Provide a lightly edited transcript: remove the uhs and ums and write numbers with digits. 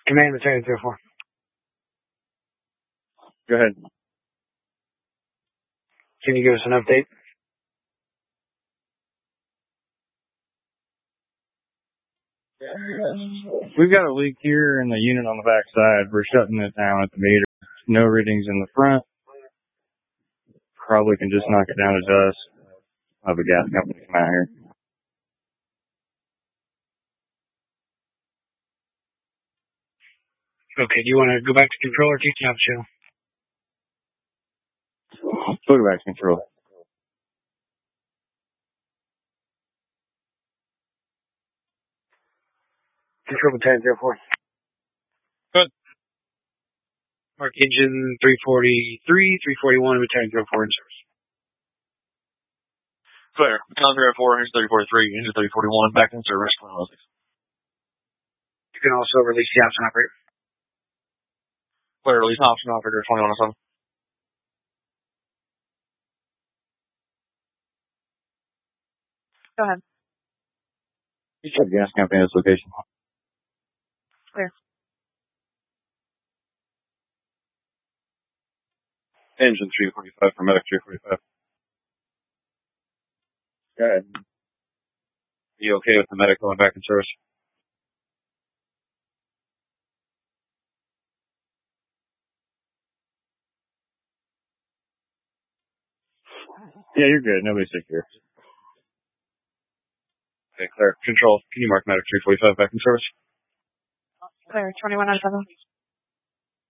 Command Battalion 304. Go ahead. Can you give us an update? We've got a leak here in the unit on the back side. We're shutting it down at the meter. No readings in the front. Probably can just knock it down to dust. I'll have a gas company come out here. Okay, do you want to go back to control or keep the job show? Go back to control. Control Battalion 304. Good. Mark engine 343, 341, Battalion 304 in service. Clear. Battalion 304, engine 343, engine 341, back in service. You can also release the option operator. Clear, release option operator 2107. Go ahead. You check gas company at this location. Clear. Engine 345 for medic 345. Go ahead. You okay with the medic going back in service? Yeah, you're good. Nobody's sick here. Okay, clear. Control, can you mark medic 345 back in service? Clear. 2107.